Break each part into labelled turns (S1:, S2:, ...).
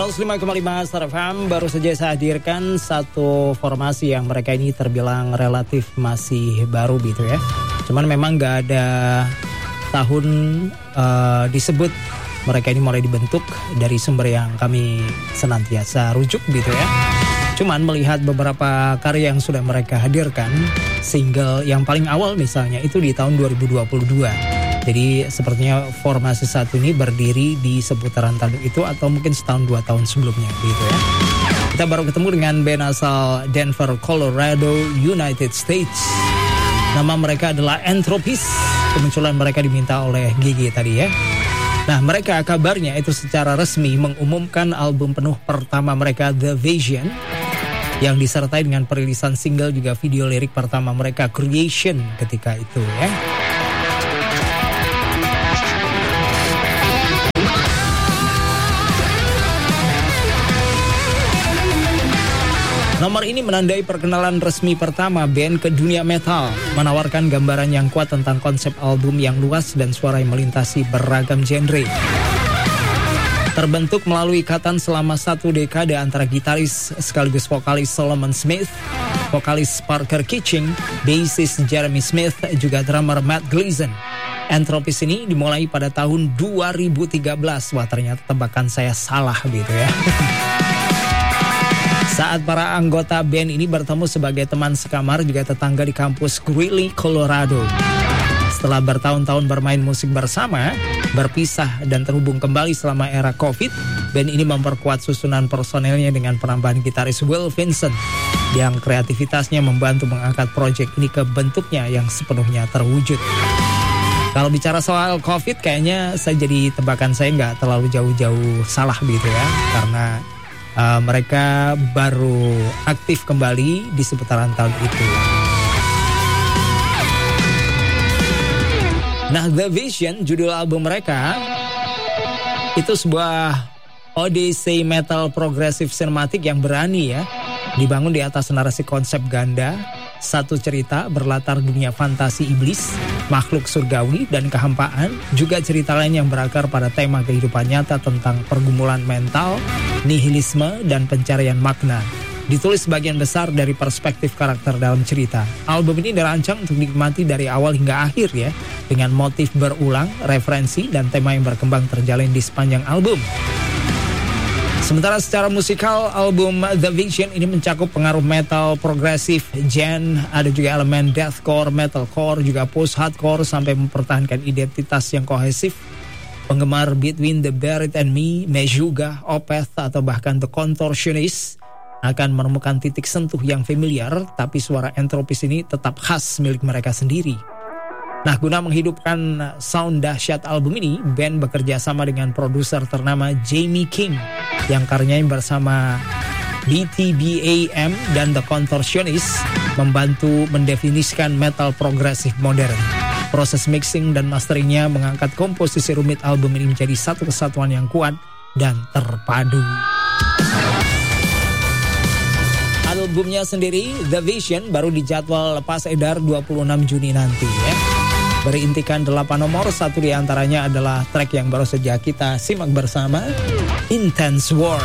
S1: 105,5 Star FM. Baru saja saya hadirkan satu formasi yang mereka ini terbilang relatif masih baru gitu ya. Cuman memang gak ada tahun disebut mereka ini mulai dibentuk dari sumber yang kami senantiasa rujuk gitu ya. Cuman melihat beberapa karya yang sudah mereka hadirkan, single yang paling awal misalnya itu di tahun 2022. Jadi sepertinya formasi satu ini berdiri di seputaran tahun itu atau mungkin setahun 2 tahun sebelumnya gitu ya. Kita baru ketemu dengan band asal Denver, Colorado, United States. Nama mereka adalah Entropis. Kemunculan mereka diminta oleh Gigi tadi ya. Nah mereka kabarnya itu secara resmi mengumumkan album penuh pertama mereka The Vision, yang disertai dengan perilisan single juga video lirik pertama mereka Creation ketika itu ya. Nomor ini menandai perkenalan resmi pertama band ke dunia metal, menawarkan gambaran yang kuat tentang konsep album yang luas dan suara yang melintasi beragam genre. Terbentuk melalui ikatan selama 1 dekade antara gitaris sekaligus vokalis Solomon Smith, vokalis Parker Kitching, bassist Jeremy Smith, juga drummer Matt Gleason. Entropis ini dimulai pada tahun 2013. Wah ternyata tebakan saya salah gitu ya. Saat para anggota band ini bertemu sebagai teman sekamar juga tetangga di kampus Greeley, Colorado. Setelah bertahun-tahun bermain musik bersama, berpisah dan terhubung kembali selama era COVID, band ini memperkuat susunan personelnya dengan penambahan gitaris Will Vincent yang kreativitasnya membantu mengangkat proyek ini ke bentuknya yang sepenuhnya terwujud. Kalau bicara soal COVID, kayaknya tebakan saya nggak terlalu jauh-jauh salah gitu ya, karena mereka baru aktif kembali di seputaran tahun itu. Nah, The Vision, judul album mereka, itu sebuah odyssey metal progresif sinematik yang berani ya. Dibangun di atas narasi konsep ganda, satu cerita berlatar dunia fantasi iblis, makhluk surgawi dan kehampaan, juga cerita lain yang berakar pada tema kehidupan nyata tentang pergumulan mental, nihilisme, dan pencarian makna. Ditulis sebagian besar dari perspektif karakter dalam cerita. Album ini dirancang untuk dinikmati dari awal hingga akhir ya, dengan motif berulang, referensi, dan tema yang berkembang terjalin di sepanjang album. Sementara secara musikal, album The Vision ini mencakup pengaruh metal progresif, gen, ada juga elemen deathcore, metalcore, juga post-hardcore sampai mempertahankan identitas yang kohesif. Penggemar Between the Buried and Me, Meshuggah, Opeth, atau bahkan The Contortionist akan menemukan titik sentuh yang familiar, tapi suara Entropis ini tetap khas milik mereka sendiri. Nah, guna menghidupkan sound dahsyat album ini, band bekerja sama dengan produser ternama Jamie King yang karyanya bersama BTBAM dan The Contortionist membantu mendefinisikan metal progresif modern. Proses mixing dan masteringnya mengangkat komposisi rumit album ini menjadi satu kesatuan yang kuat dan terpadu. Albumnya sendiri, The Vision, baru dijadwal lepas edar 26 Juni nanti ya. Berintikan 8 nomor, satu di antaranya adalah track yang baru saja kita simak bersama, Intense War.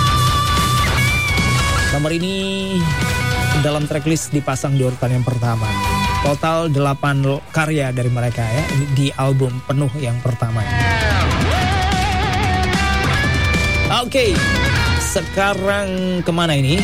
S1: Nomor ini dalam tracklist dipasang di urutan yang pertama. Total 8 karya dari mereka ya, ini di album penuh yang pertama. Oke, sekarang kemana ini?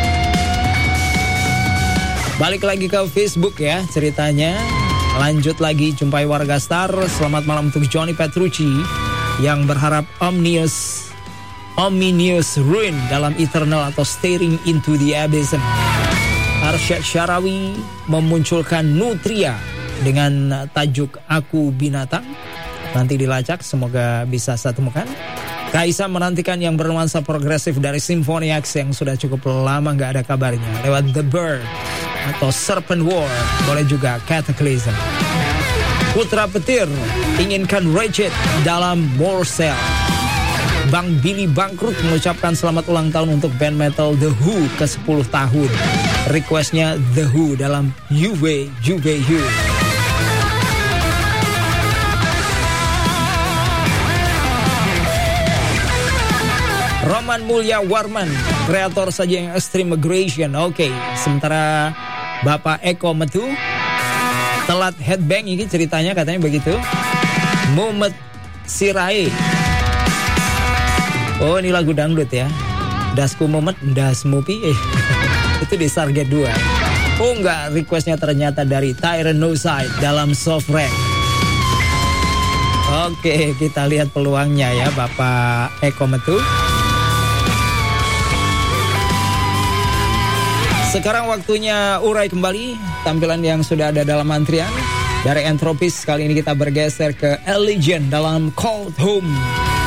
S1: Balik lagi ke Facebook ya ceritanya. Lanjut lagi, jumpai warga Star. Selamat malam untuk Johnny Petrucci yang berharap ominous ruin dalam Eternal atau Staring into the Abyss. Arsyad Syarawi memunculkan Nutria dengan tajuk Aku Binatang. Nanti dilacak, semoga bisa saya temukan. Kaisa menantikan yang bernuansa progresif dari Symphony X yang sudah cukup lama gak ada kabarnya lewat The Bird atau Serpent War, boleh juga Cataclysm. Putra Petir inginkan Wretched dalam Morsel. Bang Billy Bangkrut mengucapkan selamat ulang tahun untuk band metal The Who ke 10 tahun. Requestnya The Who dalam Juve. Roma Iman Mulya Warman, kreator saja yang Extreme Aggression. Oke, sementara Bapak Eko Metu, telat headbang ini ceritanya katanya begitu. Mumet Sirai. Oh, ini lagu dangdut ya. Dasku Mumet, dasmu piye. Itu di Sarget 2. Oh enggak, requestnya ternyata dari Tyron No Side dalam Soft Rank. Oke, kita lihat peluangnya ya Bapak Eko Metu. Sekarang waktunya urai kembali tampilan yang sudah ada dalam antrian. Dari Entropis kali ini kita bergeser ke Allegiant dalam Cold Home.